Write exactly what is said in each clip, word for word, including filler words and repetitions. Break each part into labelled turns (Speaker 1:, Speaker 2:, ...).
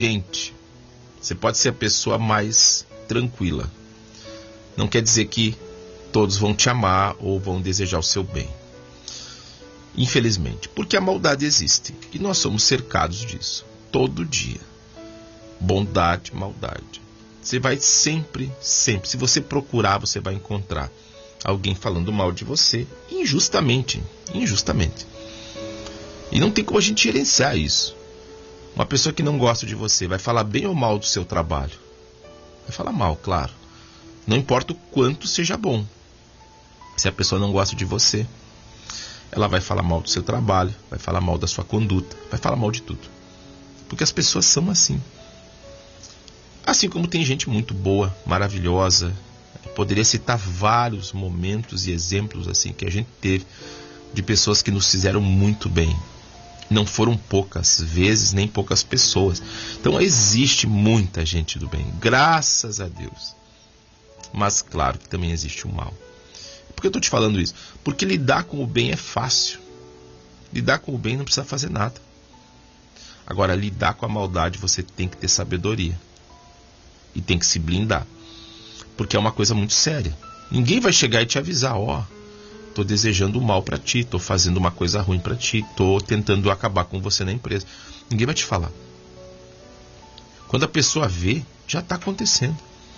Speaker 1: Gente, você pode ser a pessoa mais tranquila. Não quer dizer que todos vão te amar ou vão desejar o seu bem. Infelizmente, porque a maldade existe e nós somos cercados disso todo dia. Bondade, maldade. Você vai sempre, sempre, se você procurar, você vai encontrar alguém falando mal de você, injustamente, injustamente. E não tem como a gente gerenciar isso. Uma pessoa que não gosta de você vai falar bem ou mal do seu trabalho? Vai falar mal, claro. Não importa o quanto seja bom. Se a pessoa não gosta de você, ela vai falar mal do seu trabalho, vai falar mal da sua conduta, vai falar mal de tudo. Porque as pessoas são assim. Assim como tem gente muito boa, maravilhosa. Eu poderia citar vários momentos e exemplos assim que a gente teve de pessoas que nos fizeram muito bem. Não foram poucas vezes, nem poucas pessoas. Então existe muita gente do bem, graças a Deus. Mas claro que também existe o mal. Por que eu estou te falando isso? Porque lidar com o bem é fácil. Lidar com o bem não precisa fazer nada. Agora, lidar com a maldade você tem que ter sabedoria. E tem que se blindar. Porque é uma coisa muito séria. Ninguém vai chegar e te avisar, ó, oh, estou desejando o mal para ti, estou fazendo uma coisa ruim para ti, estou tentando acabar com você na empresa. Ninguém vai te falar. Quando a pessoa vê, já está acontecendo.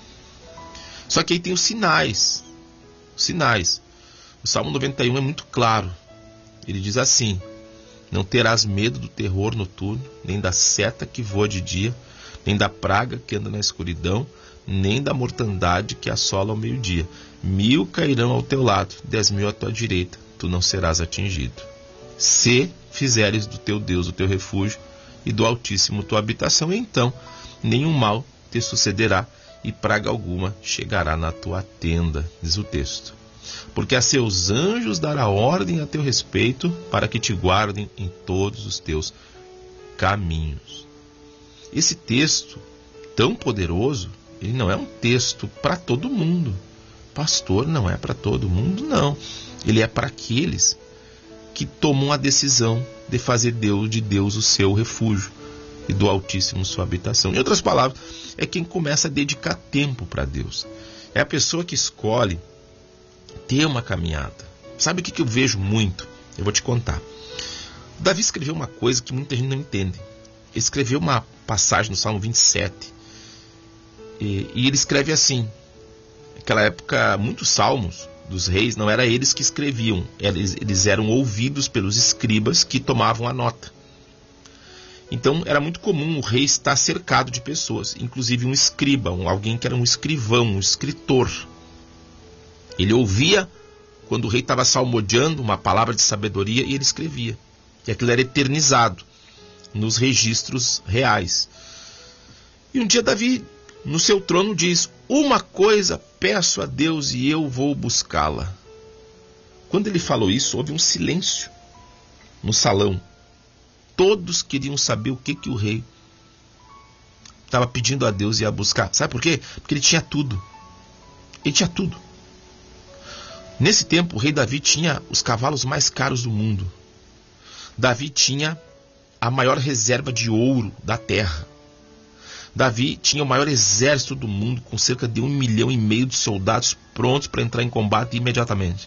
Speaker 1: Só que aí tem os sinais. Os sinais. O Salmo noventa e um é muito claro. Ele diz assim: não terás medo do terror noturno, nem da seta que voa de dia, nem da praga que anda na escuridão, nem da mortandade que assola ao meio-dia. Mil cairão ao teu lado, dez mil à tua direita, tu não serás atingido. Se fizeres do teu Deus o teu refúgio e do Altíssimo tua habitação, então nenhum mal te sucederá e praga alguma chegará na tua tenda, diz o texto. Porque a seus anjos dará ordem a teu respeito, para que te guardem em todos os teus caminhos. Esse texto tão poderoso, ele não é um texto para todo mundo. Pastor, não é para todo mundo, não. Ele é para aqueles que tomam a decisão de fazer Deus de Deus o seu refúgio e do Altíssimo sua habitação. Em outras palavras, é quem começa a dedicar tempo para Deus. É a pessoa que escolhe ter uma caminhada. Sabe o que eu vejo muito? Eu vou te contar. Davi escreveu uma coisa que muita gente não entende. Ele escreveu uma passagem no Salmo vinte e sete. E, e ele escreve assim. Naquela época, muitos salmos dos reis não eram eles que escreviam. Eles, eles eram ouvidos pelos escribas que tomavam a nota. Então era muito comum o rei estar cercado de pessoas, inclusive um escriba, um, alguém que era um escrivão, um escritor. Ele ouvia quando o rei estava salmodiando uma palavra de sabedoria e ele escrevia. E aquilo era eternizado nos registros reais. E um dia Davi, no seu trono, diz: uma coisa peço a Deus e eu vou buscá-la. Quando ele falou isso, houve um silêncio no salão. Todos queriam saber o que, que o rei estava pedindo a Deus e ia buscar. Sabe por quê? Porque ele tinha tudo. Ele tinha tudo. Nesse tempo, o rei Davi tinha os cavalos mais caros do mundo. Davi tinha a maior reserva de ouro da terra. Davi tinha o maior exército do mundo, com cerca de um milhão e meio de soldados prontos para entrar em combate imediatamente.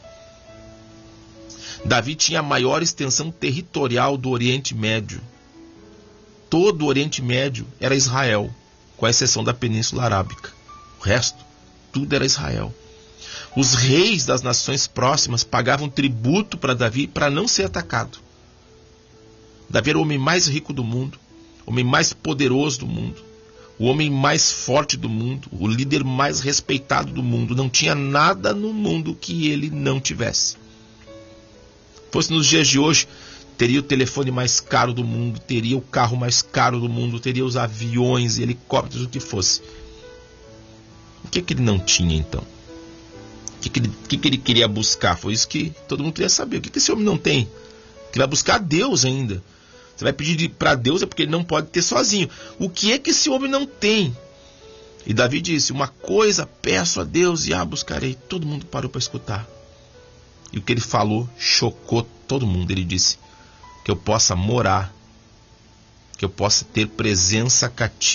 Speaker 1: Davi tinha a maior extensão territorial do Oriente Médio. Todo o Oriente Médio era Israel, com a exceção da Península Arábica. O resto, tudo era Israel. Os reis das nações próximas pagavam tributo para Davi para não ser atacado. Davi era o homem mais rico do mundo, o homem mais poderoso do mundo, o homem mais forte do mundo, o líder mais respeitado do mundo. Não tinha nada no mundo que ele não tivesse. Fosse nos dias de hoje, teria o telefone mais caro do mundo, teria o carro mais caro do mundo, teria os aviões, helicópteros, o que fosse. O que, que ele não tinha então? O que, que, ele, que, que ele queria buscar? Foi isso que todo mundo queria saber. O que, que esse homem não tem? Que vai buscar Deus ainda. Você vai pedir para Deus é porque ele não pode ter sozinho. O que é que esse homem não tem? E Davi disse: uma coisa peço a Deus e a buscarei. Todo mundo parou para escutar. E o que ele falou chocou todo mundo. Ele disse: que eu possa morar que eu possa ter presença cativa